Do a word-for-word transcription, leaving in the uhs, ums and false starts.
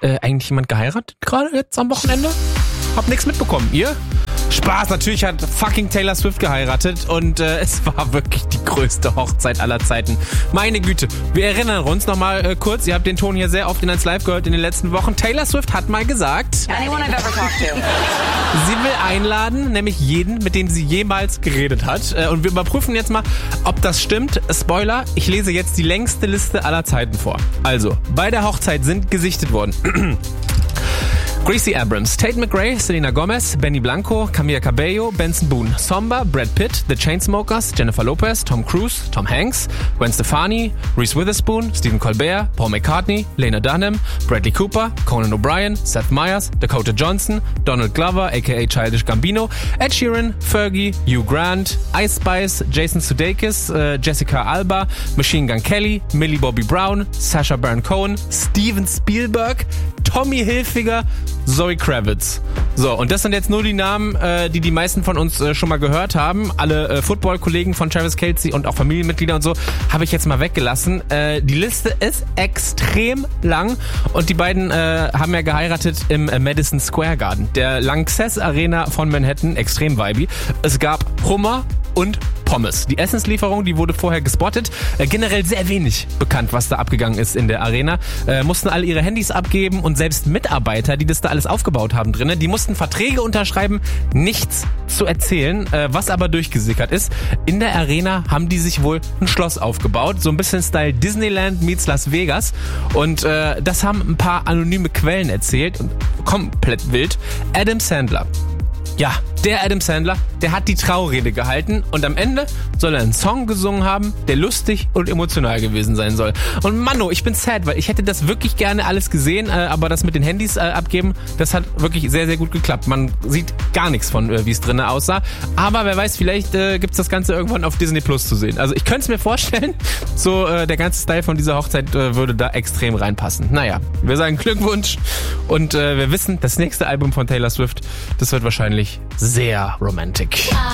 äh, eigentlich jemand geheiratet gerade jetzt am Wochenende? Hab nichts mitbekommen. Ihr? Spaß, natürlich hat fucking Taylor Swift geheiratet und äh, es war wirklich die größte Hochzeit aller Zeiten. Meine Güte, wir erinnern uns nochmal äh, kurz, ihr habt den Ton hier sehr oft in eins Live gehört in den letzten Wochen. Taylor Swift hat mal gesagt, Anyone I've ever talked to. Sie will einladen, nämlich jeden, mit dem sie jemals geredet hat. Äh, und wir überprüfen jetzt mal, ob das stimmt. Spoiler, ich lese jetzt die längste Liste aller Zeiten vor. Also, bei der Hochzeit sind gesichtet worden Gracie Abrams, Tate McRae, Selena Gomez, Benny Blanco, Camila Cabello, Benson Boone, Somba, Brad Pitt, The Chainsmokers, Jennifer Lopez, Tom Cruise, Tom Hanks, Gwen Stefani, Reese Witherspoon, Stephen Colbert, Paul McCartney, Lena Dunham, Bradley Cooper, Conan O'Brien, Seth Meyers, Dakota Johnson, Donald Glover, aka Childish Gambino, Ed Sheeran, Fergie, Hugh Grant, Ice Spice, Jason Sudeikis, äh, Jessica Alba, Machine Gun Kelly, Millie Bobby Brown, Sacha Baron Cohen, Steven Spielberg, Tommy Hilfiger, Zoe Kravitz. So, und das sind jetzt nur die Namen, äh, die die meisten von uns äh, schon mal gehört haben. Alle äh, Football-Kollegen von Travis Kelce und auch Familienmitglieder und so habe ich jetzt mal weggelassen. Äh, die Liste ist extrem lang und die beiden äh, haben ja geheiratet im äh, Madison Square Garden, der Lanxess Arena von Manhattan, extrem vibey. Es gab Hummer und Pommes. Die Essenslieferung, die wurde vorher gespottet. Äh, generell sehr wenig bekannt, was da abgegangen ist in der Arena. Äh, mussten alle ihre Handys abgeben und selbst Mitarbeiter, die das da alles aufgebaut haben drinnen, die mussten Verträge unterschreiben, nichts zu erzählen. Äh, was aber durchgesickert ist, in der Arena haben die sich wohl ein Schloss aufgebaut, so ein bisschen Style Disneyland meets Las Vegas. Und äh, das haben ein paar anonyme Quellen erzählt und komplett wild. Adam Sandler. Ja, der Adam Sandler, der hat die Traurede gehalten und am Ende soll er einen Song gesungen haben, der lustig und emotional gewesen sein soll. Und Manno, ich bin sad, weil ich hätte das wirklich gerne alles gesehen, äh, aber das mit den Handys äh, abgeben, das hat wirklich sehr, sehr gut geklappt. Man sieht gar nichts von, äh, wie es drinnen aussah. Aber wer weiß, vielleicht äh, gibt's das Ganze irgendwann auf Disney Plus zu sehen. Also ich könnte es mir vorstellen, so äh, der ganze Style von dieser Hochzeit äh, würde da extrem reinpassen. Naja, wir sagen Glückwunsch und äh, wir wissen, das nächste Album von Taylor Swift, das wird wahrscheinlich sehr romantic.